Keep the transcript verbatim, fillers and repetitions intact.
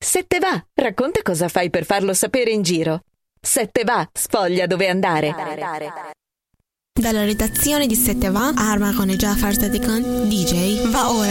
Se te va, racconta cosa fai per farlo sapere in giro. Se te va, sfoglia dove andare. Dalla redazione di Se te va, Arma con e Jafar Sadikan, D J, va ora